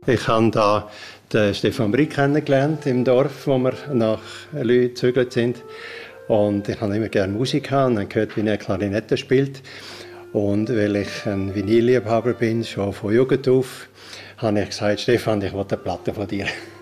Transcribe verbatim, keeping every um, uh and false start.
Ich habe da den Stefan Brick kennengelernt im Dorf, wo wir nach Lü gezögert sind. Und ich habe immer gerne Musik gehabt und habe gehört, wie er Klarinette spielt. Und weil ich ein Vinylliebhaber bin, schon von Jugend auf, habe ich gesagt, Stefan, ich will eine Platte von dir.